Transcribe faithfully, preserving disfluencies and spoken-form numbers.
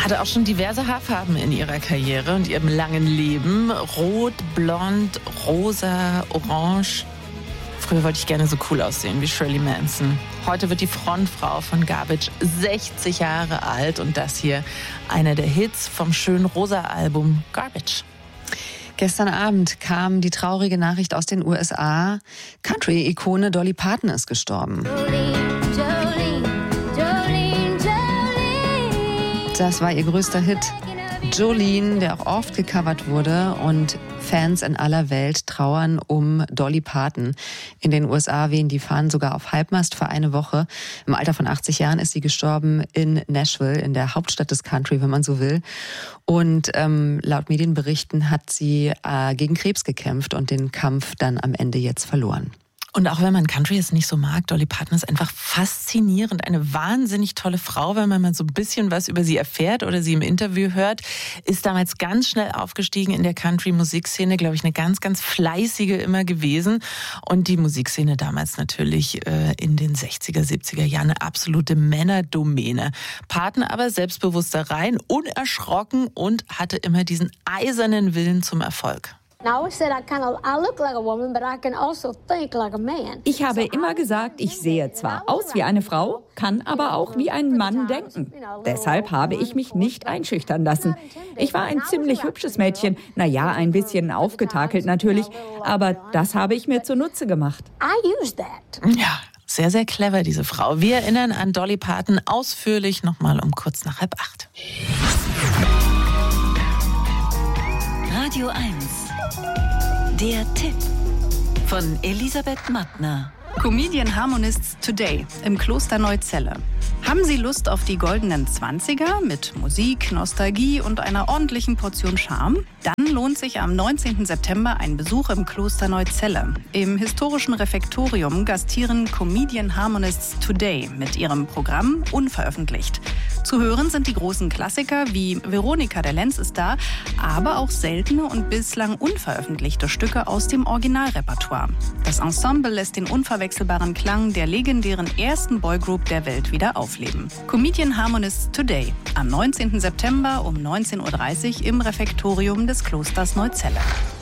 Hatte auch schon diverse Haarfarben in ihrer Karriere und ihrem langen Leben. Rot, blond, rosa, orange. Früher wollte ich gerne so cool aussehen wie Shirley Manson. Heute wird die Frontfrau von Garbage sechzig Jahre alt und das hier einer der Hits vom schönen Rosa-Album Garbage. Gestern Abend kam die traurige Nachricht aus den U S A. Country-Ikone Dolly Parton ist gestorben. Das war ihr größter Hit. Jolene, der auch oft gecovert wurde, und Fans in aller Welt trauern um Dolly Parton. In den U S A wehen die Fahnen sogar auf Halbmast für eine Woche. Im Alter von achtzig Jahren ist sie gestorben in Nashville, in der Hauptstadt des Country, wenn man so will. Und ähm, laut Medienberichten hat sie äh, gegen Krebs gekämpft und den Kampf dann am Ende jetzt verloren. Und auch wenn man Country jetzt nicht so mag, Dolly Parton ist einfach faszinierend. Eine wahnsinnig tolle Frau, wenn man mal so ein bisschen was über sie erfährt oder sie im Interview hört. Ist damals ganz schnell aufgestiegen in der Country-Musikszene, glaube ich, eine ganz, ganz fleißige immer gewesen. Und die Musikszene damals natürlich äh, in den sechziger, siebziger Jahren eine absolute Männerdomäne. Parton aber selbstbewusster rein, unerschrocken und hatte immer diesen eisernen Willen zum Erfolg. Ich habe immer gesagt, ich sehe zwar aus wie eine Frau, kann aber auch wie ein Mann denken. Deshalb habe ich mich nicht einschüchtern lassen. Ich war ein ziemlich hübsches Mädchen, naja, ein bisschen aufgetakelt natürlich, aber das habe ich mir zunutze gemacht. Ja. Sehr, sehr clever, diese Frau. Wir erinnern an Dolly Parton ausführlich nochmal um kurz nach halb acht. Radio eins. Der Tipp von Elisabeth Mattner. Comedian Harmonists Today im Kloster Neuzelle. Haben Sie Lust auf die goldenen Zwanziger mit Musik, Nostalgie und einer ordentlichen Portion Charme? Dann lohnt sich am neunzehnten September ein Besuch im Kloster Neuzelle. Im historischen Refektorium gastieren Comedian Harmonists Today mit ihrem Programm Unveröffentlicht. Zu hören sind die großen Klassiker wie Veronika, der Lenz ist da, aber auch seltene und bislang unveröffentlichte Stücke aus dem Originalrepertoire. Das Ensemble lässt den unverwechselbaren Klang der legendären ersten Boygroup der Welt wieder aufleben. Comedian Harmonists Today am neunzehnten September um neunzehn Uhr dreißig im Refektorium des Klosters Neuzelle.